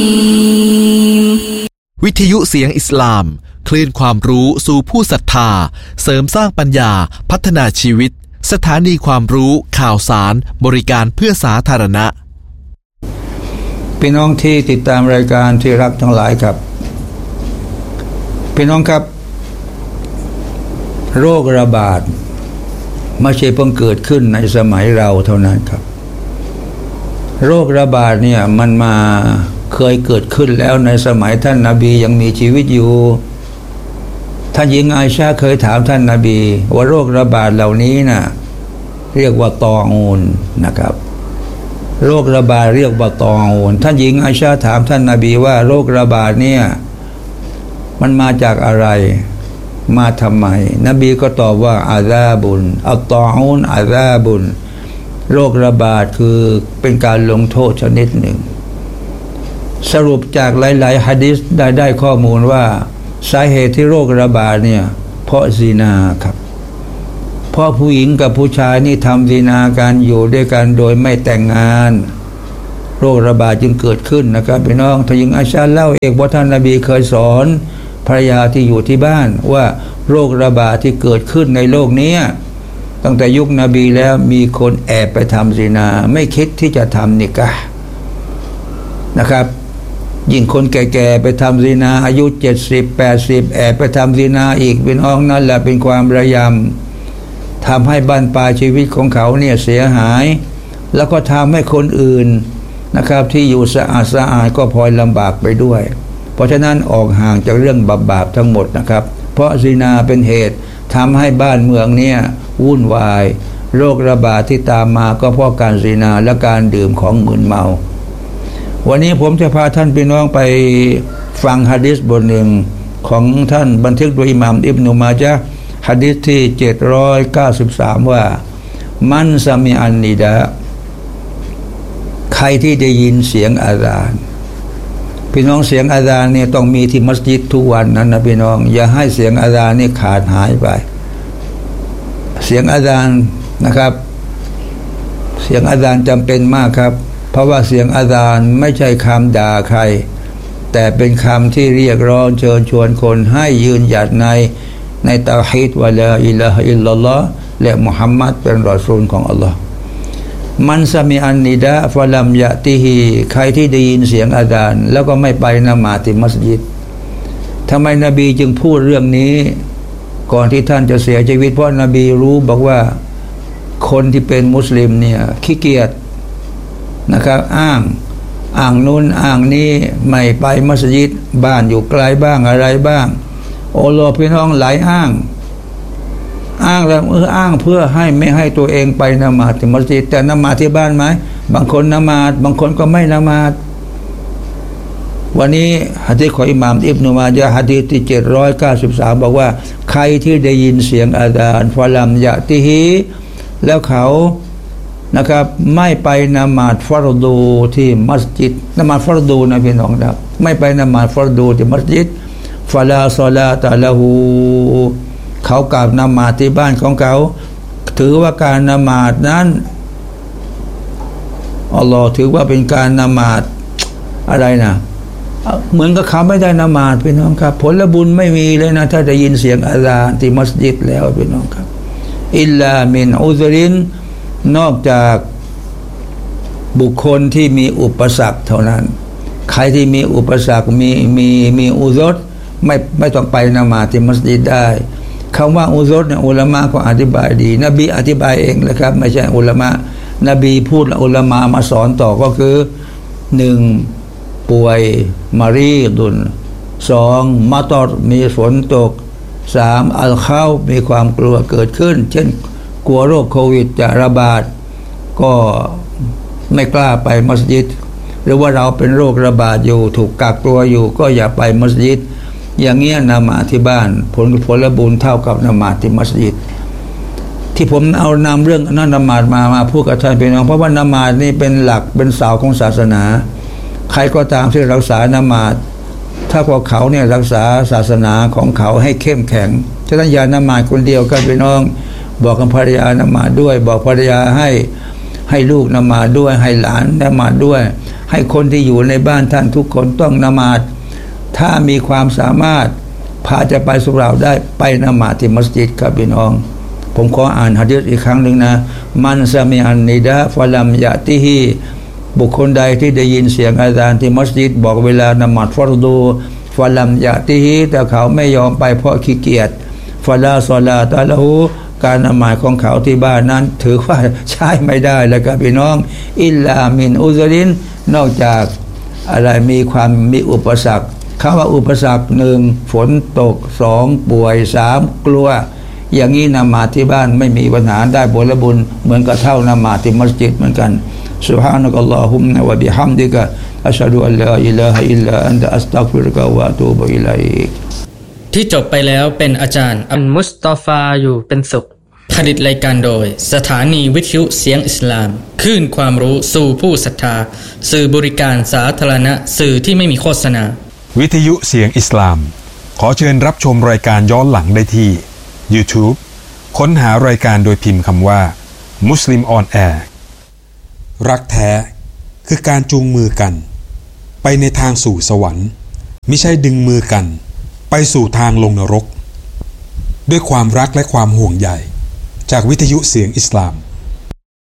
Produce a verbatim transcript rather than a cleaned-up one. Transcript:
วิทยุเสียงอิสลามคลื่นความรู้สู่ผู้ศรัทธาเสริมสร้างปัญญาพัฒนาชีวิตสถานีความรู้ข่าวสารบริการเพื่อสาธารณะพี่น้องที่ติดตามรายการที่รักทั้งหลายครับพี่น้องครับโรคระบาดไม่ใช่เพิ่งเกิดขึ้นในสมัยเราเท่านั้นครับโรคระบาดเนี่ยมันมาเคยเกิดขึ้นแล้วในสมัยท่านนบียังมีชีวิตอยู่ท่านหญิงอาอิชาเคยถามท่านนบีว่าโรคระบาดเหล่านี้น่ะเรียกว่าตออูนนะครับโรคระบาดเรียกว่าตออูนท่านหญิงอาอิชาถามท่านนบีว่าโรคระบาดเนี่ยมันมาจากอะไรมาทำไมนบีก็ตอบว่าอาซาบุนอัตตออูนอาซาบุนโรคระบาดคือเป็นการลงโทษชนิดหนึ่งสรุปจากหลายๆหะดีษได้ได้ข้อมูลว่าสาเหตุที่โรคระบาดเนี่ยเพราะซินาครับเพราะผู้หญิงกับผู้ชายนี่ทำซินากันอยู่ด้วยกันโดยไม่แต่งงานโรคระบาดจึงเกิดขึ้นนะครับพี่น้องท่านหญิงอาอิชาเล่าเองว่าท่านนบีเคยสอนภรรยาที่อยู่ที่บ้านว่าโรคระบาดที่เกิดขึ้นในโลกนี้ตั้งแต่ยุคนบีแล้วมีคนแอบไปทำซินาไม่คิดที่จะทำนิกะห์นะครับยิ่งคนแก่ๆไปทำซินาอายุเจ็ดสิบแปดสิบแอบไปทำซินาอีกเป็นอ้องนั่นแหละเป็นความระยำทำให้บ้านปลายชีวิตของเขาเนี่ยเสียหายแล้วก็ทำให้คนอื่นนะครับที่อยู่สะอาดสะอาดก็พลอยลำบากไปด้วยเพราะฉะนั้นออกห่างจากเรื่องบาปๆทั้งหมดนะครับเพราะซินาเป็นเหตุทำให้บ้านเมืองเนี่ยวุ่นวายโรคระบาดที่ตามมาก็เพราะการซินาและการดื่มของมึนเมาวันนี้ผมจะพาท่านพี่น้องไปฟังหะดีษบทหนึ่งของท่านบันทึกโดยอิหม่ามอิบนุมาญะห์หะดีษที่เจ็ดร้อยเก้าสิบสามว่ามันซะมิอันนิดาใครที่ได้ยินเสียงอาซานพี่น้องเสียงอาซานเนี่ยต้องมีที่มัสยิดทุกวันนั้นนะพี่น้องอย่าให้เสียงอาซานนี่ขาดหายไปเสียงอาซานนะครับเสียงอาซานจำเป็นมากครับเพราะว่าเสียงอาซานไม่ใช่คำด่าใครแต่เป็นคำที่เรียกร้องเชิญชวนคนให้ยืนหยัดในในเตาฮีดวะลาอิลาฮะอิลลัลลอฮ์และมุฮัมมัดเป็นรอซูลของอัลลอฮ์มันซะมิอันนิดาฟะลัมยะติฮีใครที่ได้ยินเสียงอาซานแล้วก็ไม่ไปละหมาดที่มัสยิดทำไมนบีจึงพูดเรื่องนี้ก่อนที่ท่านจะเสียชีวิตเพราะนบีรู้บอกว่าคนที่เป็นมุสลิมเนี่ยขี้เกียจนะครับอ้างอ้างนู้นอ้างนี้ไม่ไปมัสยิดบ้านอยู่ไกลบ้างอะไรบ้างโอ้โหพี่น้องหลายอ้างอ้างแล้วเอออ้างเพื่อให้ไม่ให้ตัวเองไปนมาดที่มัสยิดแต่นมาดที่บ้านไหมบางคนนมาดบางคนก็ไม่นมาดวันนี้หะดีษของอิหม่ามอิบนุมาญะห์หะดีษที่เจ็ดร้อยเก้าสิบสามบอกว่าใครที่ได้ยินเสียงอาซานฟะลัมยะติฮีแล้วเขานะครับไม่ไปนมาดฟัรดูที่มัสยิดนมาดฟัรดูนะพี่น้องครับไม่ไปนมาดฟัรดูที่มัสยิดฟะลาศอลาตะละฮูเขากราบนมาดที่บ้านของเขาถือว่าการนมาดนั้นอัลลอฮ์ถือว่าเป็นการนมาดอะไรนะเหมือนกับเขาไม่ได้นมาดพี่น้องครับผลบุญไม่มีเลยนะถ้าได้ยินเสียงอาซานที่มัสยิดแล้วพี่น้องครับอิลลามินอุซรินนอกจากบุคคลที่มีอุปสรรคเท่านั้นใครที่มีอุปสรรคมีมีมีอุซรไม่ไม่ต้องไปนมาดที่มัสยิดได้คำว่าอุซรเนี่ยอุลามะก็อธิบายดีนบีอธิบายเองนะครับไม่ใช่อุลามะนบีพูดอุลามะมาสอนต่อก็คือหนึ่งป่วยมารีดุนสองมาตอดมีฝนตกสามอัลเข้ามีความกลัวเกิดขึ้นเช่นกลัวโรคโควิดจะระบาดก็ไม่กล้าไปมัสยิดหรือว่าเราเป็นโรคระบาดอยู่ถูกกักตัวอยู่ก็อย่าไปมัสยิดอย่างเงี้ยนมาดที่บ้านผลผลบุญเท่ากับนมาดที่มัสยิดที่ผมเอานำเรื่องนั้นนมาดมามาพูดกับท่านพี่น้องเพราะว่านมาดนี่เป็นหลักเป็นเสาของศาสนาใครก็ตามที่รักษานมาดถ้าพวกเขาเนี่ยรักษาศาสนาของเขาให้เข้มแข็งฉะนั้นอย่านมาดคนเดียวกันพี่น้องบอกกับภรรยานมาดด้วยบอกภรรยาให้ให้ลูกนมาดด้วยให้หลานนมาดด้วยให้คนที่อยู่ในบ้านท่านทุกคนต้องละหมาดถ้ามีความสามารถพาจะไปสุราได้ไปละหมาดที่มัสยิดครับพี่น้องผมขออ่านหะดีษอีกครั้งหนึ่งนะมันซามิอันนิดะฟะลัมยะติฮีบุคคลใดที่ได้ยินเสียงอาซานที่มัสยิดบอกเวลาละหมาดฟัรดูฟะลัมยะติฮีแต่เขาไม่ยอมไปเพราะขี้เกียจฟะลาศอลาตะละหูการละหมาดของเขาที่บ้านนั้นถือว่าใช้ไม่ได้แล้วครับพี่น้องอิลลามินอุซรินนอกจากอะไรมีความมีอุปสรรคคำว่าอุปสรรคหนึ่งฝนตกสองป่วยสามกลัวอย่างนี้ละหมาดที่บ้านไม่มีปัญหาได้ผลบุญเหมือนกับเท่าละหมาดที่มัสยิดเหมือนกันซุบฮานะกัลลอฮุมมะวะบิฮัมดิกะอัชฮะดุอัลลาอิลาฮะอิลลาอันตะอัสตัฆฟิรุกะวะอะตูบุอิลัยกที่จบไปแล้วเป็นอาจารย์อัลมุสตอฟาอยู่เป็นสุขผลิตรายการโดยสถานีวิทยุเสียงอิสลามคลื่นความรู้สู่ผู้ศรัทธาสื่อบริการสาธารณะสื่อที่ไม่มีโฆษณาวิทยุเสียงอิสลามขอเชิญรับชมรายการย้อนหลังได้ที่ YouTube ค้นหารายการโดยพิมพ์คำว่า Muslim on Air รักแท้คือการจูงมือกันไปในทางสู่สวรรค์มิใช่ดึงมือกันไปสู่ทางลงนรกด้วยความรักและความห่วงใยจากวิทยุเสียงอิสลาม